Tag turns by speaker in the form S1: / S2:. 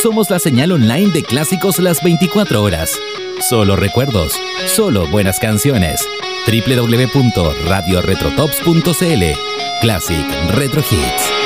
S1: Somos la señal online de clásicos las 24 horas. Solo recuerdos, solo buenas canciones. www.radioretrotops.cl. Classic Retro Hits.